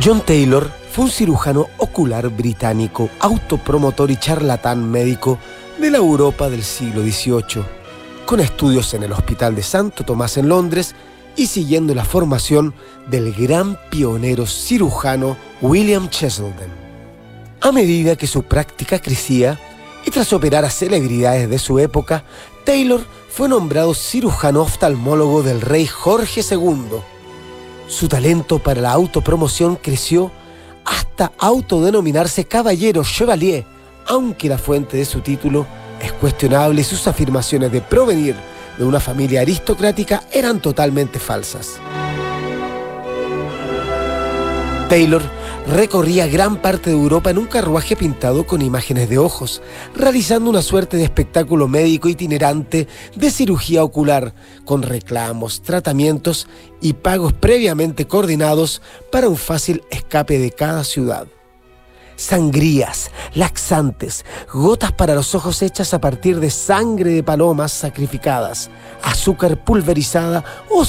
John Taylor fue un cirujano ocular británico, autopromotor y charlatán médico de la Europa del siglo XVIII, con estudios en el Hospital de Santo Tomás en Londres y siguiendo la formación del gran pionero cirujano William Cheselden. A medida que su práctica crecía y tras operar a celebridades de su época, Taylor fue nombrado cirujano oftalmólogo del rey Jorge II. Su talento para la autopromoción creció hasta autodenominarse caballero chevalier, aunque la fuente de su título es cuestionable y sus afirmaciones de provenir de una familia aristocrática eran totalmente falsas. Taylor recorría gran parte de Europa en un carruaje pintado con imágenes de ojos, realizando una suerte de espectáculo médico itinerante de cirugía ocular, con reclamos, tratamientos y pagos previamente coordinados para un fácil escape de cada ciudad. Sangrías, laxantes, gotas para los ojos hechas a partir de sangre de palomas sacrificadas, azúcar pulverizada o